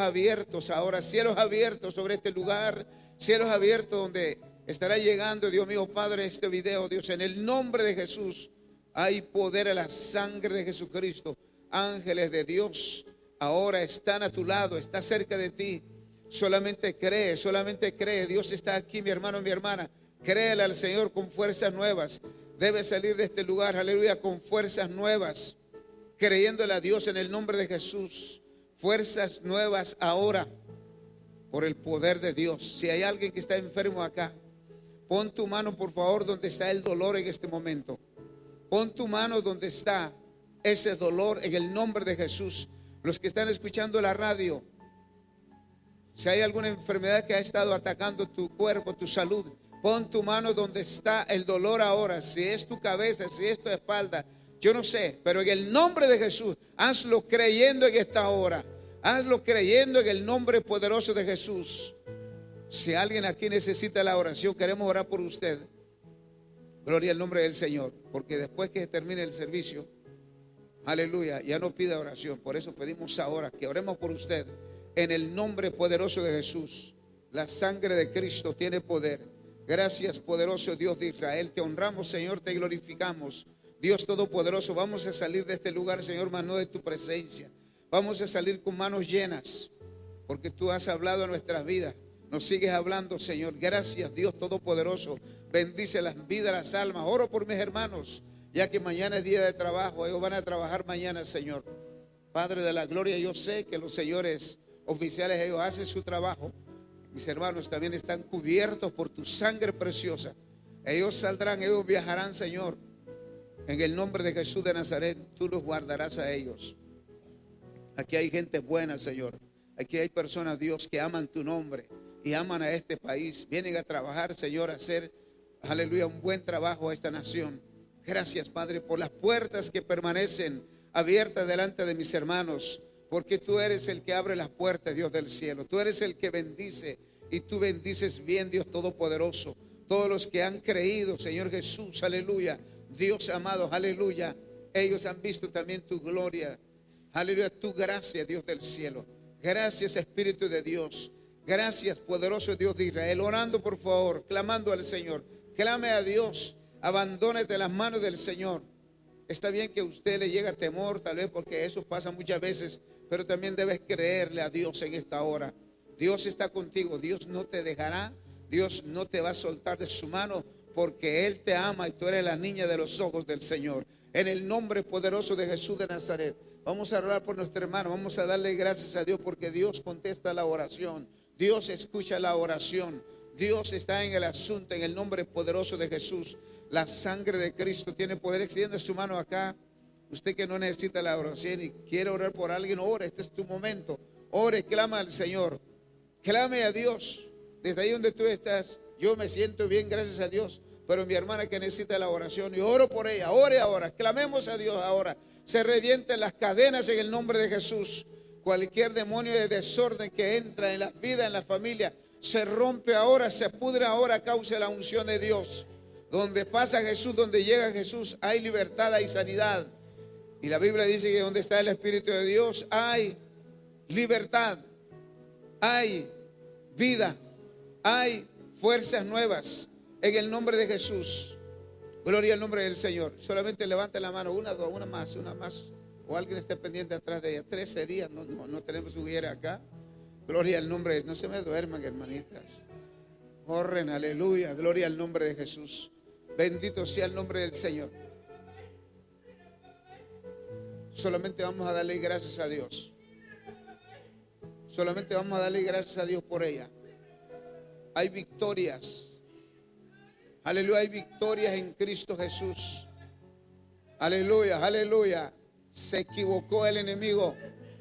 abiertos ahora, cielos abiertos sobre este lugar, cielos abiertos donde estará llegando, Dios mío, Padre, este video, Dios, en el nombre de Jesús. Hay poder en la sangre de Jesucristo. Ángeles de Dios ahora están a tu lado, está cerca de ti. Solamente cree, solamente cree. Dios está aquí, mi hermano, mi hermana. Créele al Señor con fuerzas nuevas. Debe salir de este lugar, aleluya, con fuerzas nuevas, creyéndole a Dios en el nombre de Jesús. Fuerzas nuevas ahora, por el poder de Dios. Si hay alguien que está enfermo acá, pon tu mano, por favor, donde está el dolor en este momento. Pon tu mano donde está ese dolor en el nombre de Jesús. Los que están escuchando la radio, si hay alguna enfermedad que ha estado atacando tu cuerpo, tu salud, pon tu mano donde está el dolor ahora. Si es tu cabeza, si es tu espalda, yo no sé, pero en el nombre de Jesús, hazlo creyendo en esta hora. Hazlo creyendo en el nombre poderoso de Jesús. Si alguien aquí necesita la oración, queremos orar por usted. Gloria al nombre del Señor, porque después que termine el servicio, aleluya, ya no pida oración. Por eso pedimos ahora que oremos por usted en el nombre poderoso de Jesús. La sangre de Cristo tiene poder. Gracias, poderoso Dios de Israel. Te honramos, Señor, te glorificamos. Dios todopoderoso, vamos a salir de este lugar, Señor, mas no de tu presencia. Vamos a salir con manos llenas, porque tú has hablado a nuestras vidas. Nos sigues hablando, Señor. Gracias, Dios todopoderoso. Bendice las vidas, las almas. Oro por mis hermanos, ya que mañana es día de trabajo. Ellos van a trabajar mañana, Señor. Padre de la gloria, yo sé que los señores oficiales, ellos hacen su trabajo. Mis hermanos también están cubiertos por tu sangre preciosa. Ellos saldrán, ellos viajarán, Señor. En el nombre de Jesús de Nazaret, tú los guardarás a ellos. Aquí hay gente buena, Señor. Aquí hay personas, Dios, que aman tu nombre y aman a este país. Vienen a trabajar, Señor, a hacer, aleluya, un buen trabajo a esta nación. Gracias, Padre, por las puertas que permanecen abiertas delante de mis hermanos, porque tú eres el que abre las puertas, Dios del cielo. Tú eres el que bendice y tú bendices bien, Dios todopoderoso. Todos los que han creído, Señor Jesús, aleluya, Dios amado, aleluya, ellos han visto también tu gloria, aleluya, tu gracia, Dios del cielo. Gracias, Espíritu de Dios. Gracias, poderoso Dios de Israel. Orando, por favor, clamando al Señor. Clame a Dios. Abandónete las manos del Señor. Está bien que a usted le llega temor, tal vez porque eso pasa muchas veces, pero también debes creerle a Dios en esta hora. Dios está contigo. Dios no te dejará. Dios no te va a soltar de su mano, porque Él te ama y tú eres la niña de los ojos del Señor. En el nombre poderoso de Jesús de Nazaret, vamos a orar por nuestro hermano. Vamos a darle gracias a Dios porque Dios contesta la oración. Dios escucha la oración. Dios está en el asunto, en el nombre poderoso de Jesús. La sangre de Cristo tiene poder. Extiende su mano acá. Usted que no necesita la oración y quiere orar por alguien, ore. Este es tu momento. Ore, clama al Señor. Clame a Dios. Desde ahí donde tú estás, yo me siento bien, gracias a Dios. Pero mi hermana que necesita la oración, y oro por ella. Ore ahora. Clamemos a Dios ahora. Se revienten las cadenas en el nombre de Jesús. Cualquier demonio de desorden que entra en la vida, en la familia, se rompe ahora, se pudre ahora a causa de la unción de Dios. Donde pasa Jesús, donde llega Jesús, hay libertad, hay sanidad. Y la Biblia dice que donde está el Espíritu de Dios hay libertad, hay vida, hay fuerzas nuevas. En el nombre de Jesús. Gloria al nombre del Señor. Solamente levante la mano, una, dos, una más. O alguien esté pendiente atrás de ella. 3 serían, no tenemos mujeres acá. Gloria al nombre, no se me duerman, hermanitas. Corren, aleluya, gloria al nombre de Jesús. Bendito sea el nombre del Señor. Solamente vamos a darle gracias a Dios. Solamente vamos a darle gracias a Dios por ella. Hay victorias. Aleluya, hay victorias en Cristo Jesús. Aleluya, aleluya. Se equivocó el enemigo.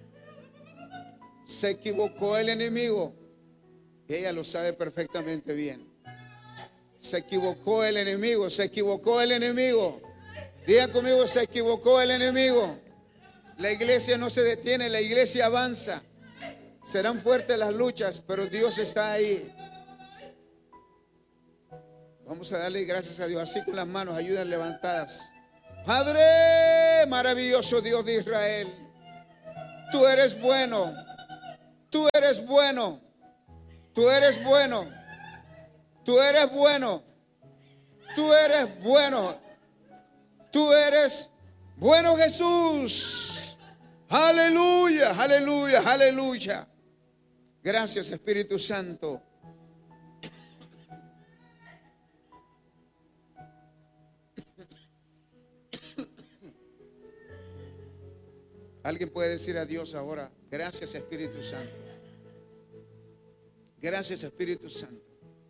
Se equivocó el enemigo. Y ella lo sabe perfectamente bien. Se equivocó el enemigo, se equivocó el enemigo. Diga conmigo, se equivocó el enemigo. La iglesia no se detiene, la iglesia avanza. Serán fuertes las luchas, pero Dios está ahí. Vamos a darle gracias a Dios, así con las manos, ayudas levantadas. Padre, maravilloso Dios de Israel, tú eres bueno, Tú eres bueno. Tú eres bueno. Tú eres bueno. Tú eres bueno. Tú eres bueno, Jesús. Aleluya, aleluya, aleluya. Gracias, Espíritu Santo. Alguien puede decir a Dios ahora: gracias, Espíritu Santo. Gracias, Espíritu Santo.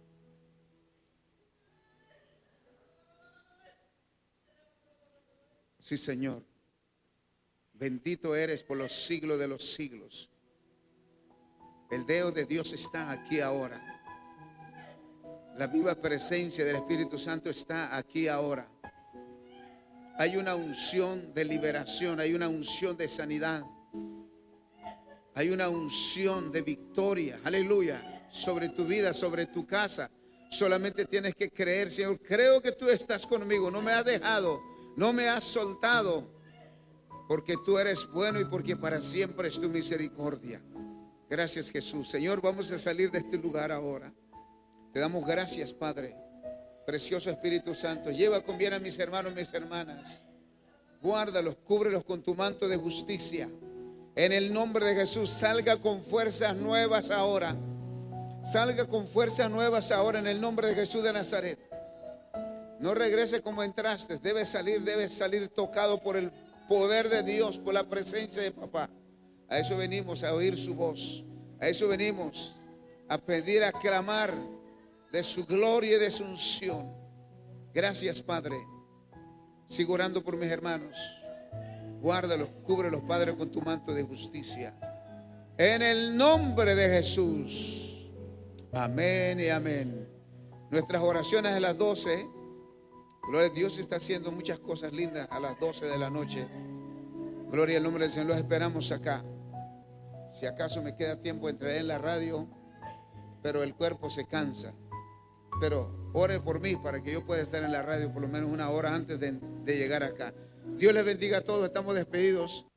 Sí, Señor. Bendito eres por los siglos de los siglos. El dedo de Dios está aquí ahora. La viva presencia del Espíritu Santo está aquí ahora. Hay una unción de liberación, hay una unción de sanidad, hay una unción de victoria, aleluya, sobre tu vida, sobre tu casa. Solamente tienes que creer: Señor, creo que tú estás conmigo, no me has dejado, no me has soltado, porque tú eres bueno y porque para siempre es tu misericordia. Gracias, Jesús. Señor, vamos a salir de este lugar ahora. Te damos gracias, Padre. Precioso Espíritu Santo, lleva con bien a mis hermanos, mis hermanas. Guárdalos, cúbrelos con tu manto de justicia. En el nombre de Jesús, salga con fuerzas nuevas ahora. Salga con fuerzas nuevas ahora en el nombre de Jesús de Nazaret. No regrese como entraste. Debes salir tocado por el poder de Dios, por la presencia de papá. A eso venimos, a oír su voz. A eso venimos, a pedir, a clamar de su gloria y de su unción. Gracias, Padre. Sigo orando por mis hermanos. Guárdalos, cúbrelos, Padre, con tu manto de justicia. En el nombre de Jesús. Amén y amén. Nuestras oraciones a las 12. Gloria a Dios, está haciendo muchas cosas lindas a las 12 de la noche. Gloria al nombre del Señor. Los esperamos acá. Si acaso me queda tiempo, entraré en la radio, pero el cuerpo se cansa. Pero ore por mí para que yo pueda estar en la radio por lo menos una hora antes de llegar acá. Dios les bendiga a todos. Estamos despedidos.